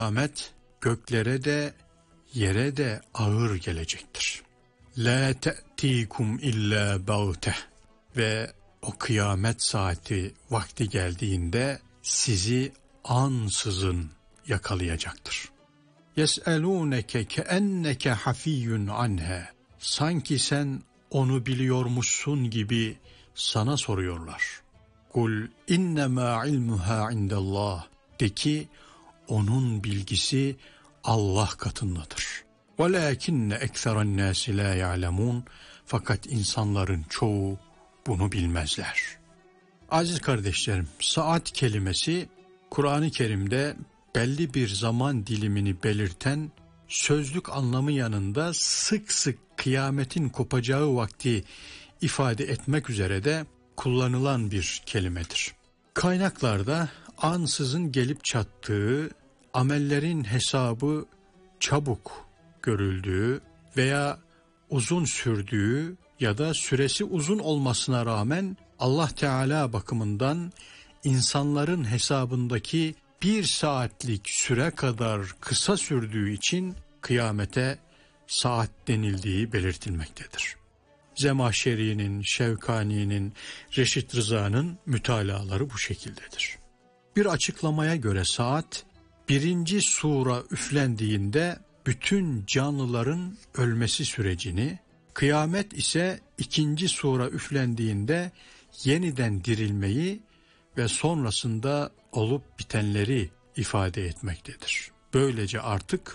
Kıyamet göklere de yere de ağır gelecektir. La te'tikum illa bagte. Ve o kıyamet saati vakti geldiğinde sizi ansızın yakalayacaktır. Yes'elûneke keenneke hafiyyun anha. Sanki sen onu biliyormuşsun gibi sana soruyorlar. Kul innemâ ilmuhâ indallah. De ki onun bilgisi Allah katındadır. وَلَاكِنَّ اَكْثَرَ النَّاسِ لَا يَعْلَمُونَ. Fakat insanların çoğu bunu bilmezler. Aziz kardeşlerim, saat kelimesi Kur'an-ı Kerim'de belli bir zaman dilimini belirten sözlük anlamı yanında sık sık kıyametin kopacağı vakti ifade etmek üzere de kullanılan bir kelimedir. Kaynaklarda ansızın gelip çattığı, amellerin hesabı çabuk görüldüğü veya uzun sürdüğü ya da süresi uzun olmasına rağmen Allah Teala bakımından insanların hesabındaki 1 saatlik süre kadar kısa sürdüğü için kıyamete saat denildiği belirtilmektedir. Zemahşeri'nin, Şevkani'nin, Reşit Rıza'nın mütalaları bu şekildedir. Bir açıklamaya göre saat 1. sura üflendiğinde bütün canlıların ölmesi sürecini, kıyamet ise 2. sura üflendiğinde yeniden dirilmeyi ve sonrasında olup bitenleri ifade etmektedir. Böylece artık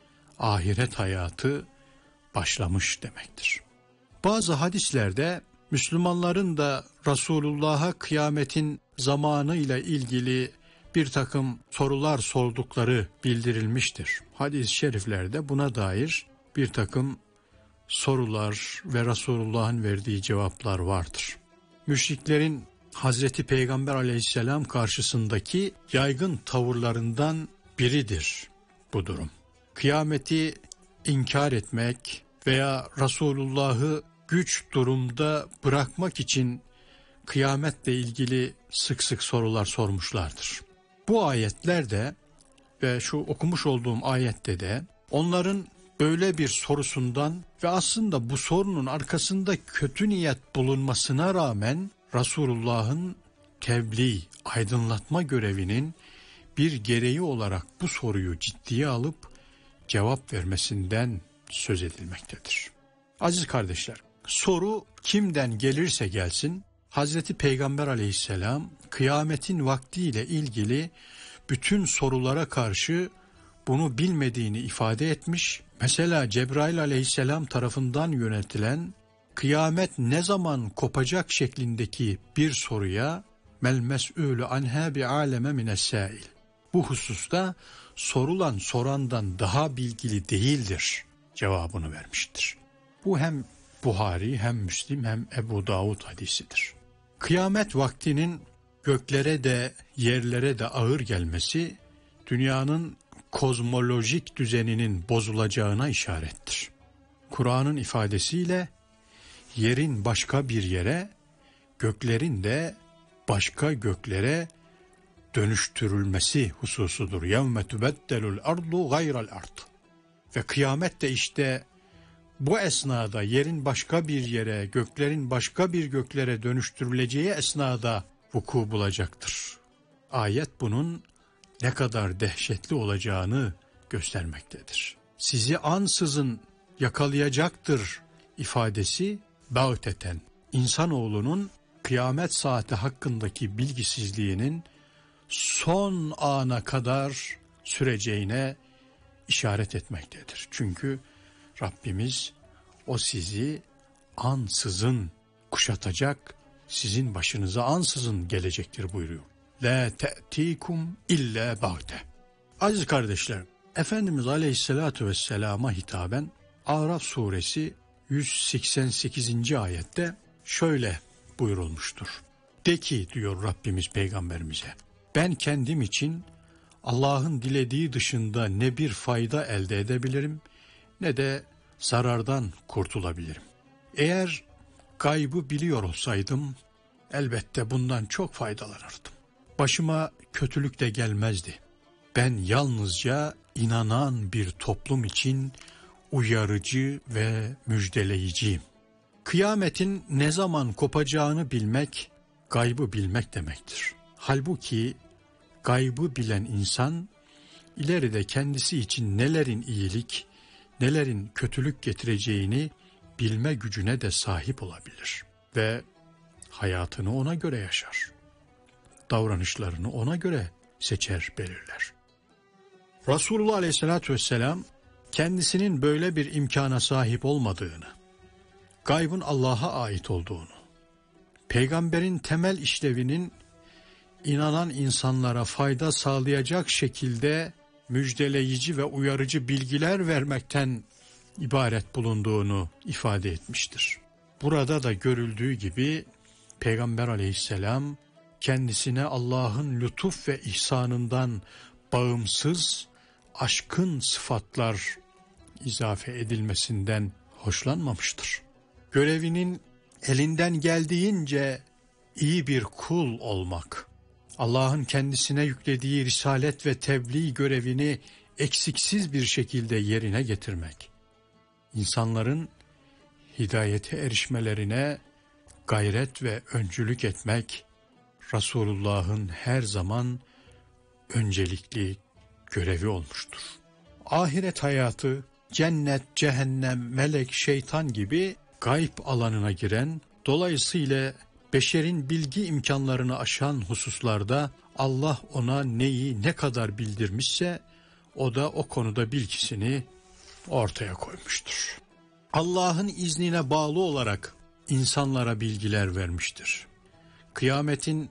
ahiret hayatı başlamış demektir. Bazı hadislerde Müslümanların da Resulullah'a kıyametin zamanıyla ilgili bir takım sorular sordukları bildirilmiştir. Hadis-i şeriflerde buna dair bir takım sorular ve Resulullah'ın verdiği cevaplar vardır. Müşriklerin Hazreti Peygamber aleyhisselam karşısındaki yaygın tavırlarından biridir bu durum. Kıyameti inkar etmek veya Resulullah'ı güç durumda bırakmak için kıyametle ilgili sık sık sorular sormuşlardır. Bu ayetlerde ve şu okumuş olduğum ayette de onların böyle bir sorusundan ve aslında bu sorunun arkasında kötü niyet bulunmasına rağmen Resulullah'ın tebliğ, aydınlatma görevinin bir gereği olarak bu soruyu ciddiye alıp cevap vermesinden söz edilmektedir. Aziz kardeşler, soru kimden gelirse gelsin, Hazreti Peygamber aleyhisselam kıyametin vaktiyle ilgili bütün sorulara karşı bunu bilmediğini ifade etmiş. Mesela Cebrail aleyhisselam tarafından yönetilen kıyamet ne zaman kopacak şeklindeki bir soruya mel mes'ûlü anhâ bi'âleme mine's-sâil. Bu hususta sorulan sorandan daha bilgili değildir cevabını vermiştir. Bu hem Buhari hem Müslim hem Ebu Davud hadisidir. Kıyamet vaktinin göklere de yerlere de ağır gelmesi dünyanın kozmolojik düzeninin bozulacağına işarettir. Kur'an'ın ifadesiyle yerin başka bir yere, göklerin de başka göklere dönüştürülmesi hususudur. يَوْمَ تُبَدَّلُ الْأَرْضُ غَيْرَ الْأَرْضِ. Ve kıyamet de işte bu esnada yerin başka bir yere, göklerin başka bir göklere dönüştürüleceği esnada vuku bulacaktır. Ayet bunun ne kadar dehşetli olacağını göstermektedir. Sizi ansızın yakalayacaktır ifadesi bağteten, insanoğlunun kıyamet saati hakkındaki bilgisizliğinin son ana kadar süreceğine işaret etmektedir. Çünkü Rabbimiz o sizi ansızın kuşatacak, sizin başınıza ansızın gelecektir buyuruyor. La te'tikum illa bagte. Aziz kardeşlerim, Efendimiz Aleyhisselatü Vesselam'a hitaben Araf suresi 188. ayette şöyle buyurulmuştur. De ki diyor Rabbimiz peygamberimize, ben kendim için Allah'ın dilediği dışında ne bir fayda elde edebilirim ne de zarardan kurtulabilirim. Eğer gaybı biliyor olsaydım elbette bundan çok faydalanırdım. Başıma kötülük de gelmezdi. ben yalnızca inanan bir toplum için uyarıcı ve müjdeleyiciyim. Kıyametin ne zaman kopacağını bilmek, gaybı bilmek demektir. Halbuki gaybı bilen insan, ileride kendisi için nelerin iyilik, nelerin kötülük getireceğini bilme gücüne de sahip olabilir. Ve hayatını ona göre yaşar. Davranışlarını ona göre seçer, belirler. Resulullah Aleyhisselatü Vesselam, kendisinin böyle bir imkana sahip olmadığını, gaybın Allah'a ait olduğunu, peygamberin temel işlevinin inanan insanlara fayda sağlayacak şekilde müjdeleyici ve uyarıcı bilgiler vermekten ibaret bulunduğunu ifade etmiştir. Burada da görüldüğü gibi Peygamber Aleyhisselam kendisine Allah'ın lütuf ve ihsanından bağımsız, aşkın sıfatlar izafe edilmesinden hoşlanmamıştır. Görevinin elinden geldiğince iyi bir kul olmak, Allah'ın kendisine yüklediği risalet ve tebliğ görevini eksiksiz bir şekilde yerine getirmek, insanların hidayete erişmelerine gayret ve öncülük etmek, Resulullah'ın her zaman öncelikli görevi olmuştur. Ahiret hayatı, cennet, cehennem, melek, şeytan gibi gayb alanına giren, dolayısıyla beşerin bilgi imkanlarını aşan hususlarda Allah ona neyi ne kadar bildirmişse o da o konuda bilgisini ortaya koymuştur. Allah'ın iznine bağlı olarak insanlara bilgiler vermiştir. Kıyametin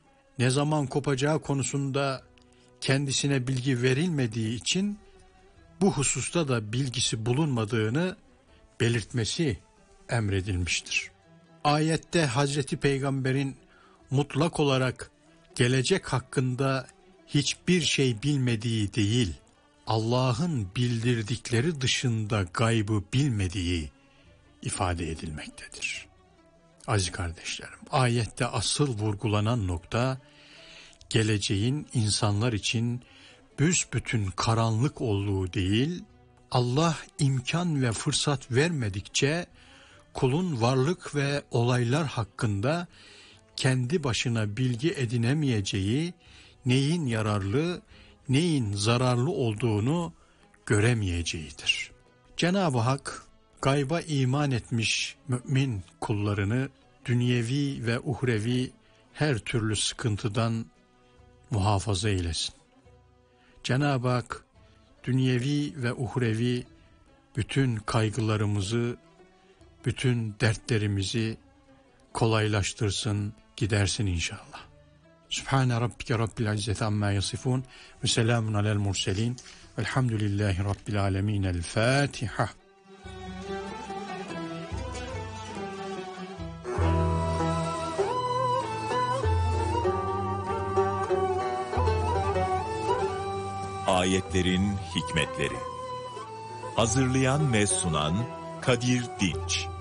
ne zaman kopacağı konusunda kendisine bilgi verilmediği için bu hususta da bilgisi bulunmadığını belirtmesi emredilmiştir. Ayette Hazreti Peygamber'in mutlak olarak gelecek hakkında hiçbir şey bilmediği değil, Allah'ın bildirdikleri dışında gaybı bilmediği ifade edilmektedir. Aziz kardeşlerim, ayette asıl vurgulanan nokta, geleceğin insanlar için büsbütün karanlık olduğu değil, Allah imkan ve fırsat vermedikçe kulun varlık ve olaylar hakkında kendi başına bilgi edinemeyeceği, neyin yararlı, neyin zararlı olduğunu göremeyeceğidir. Cenab-ı Hak gayba iman etmiş mümin kullarını dünyevi ve uhrevi her türlü sıkıntıdan muhafaza eylesin. Cenab-ı Hak dünyevi ve uhrevi bütün kaygılarımızı, bütün dertlerimizi kolaylaştırsın, gidersin inşallah. Sübhane Rabbike Rabbil İzzeti Amma Yasifun ve selamun alel murselin velhamdülillahi Rabbil Alemin. El Fatiha. Ayetlerin hikmetleri. Hazırlayan ve sunan Kadir Dinç.